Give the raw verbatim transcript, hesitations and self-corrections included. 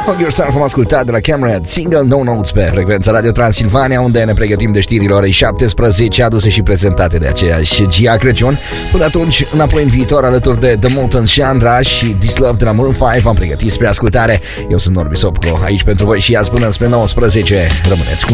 Hug Yourself am ascultat de la Camera, single No Notes pe frecvența Radio Transilvania, unde ne pregătim de știrile orei șaptesprezece, aduse și prezentate de aceeași Gia Crăciun. Până atunci, înapoi în viitor, alături de The Molten și Andra și This Love de la Maroon cinci, v-am pregătit spre ascultare. Eu sunt Norbi Sopco, aici pentru voi și azi până spre nouăsprezece. Rămâneți cu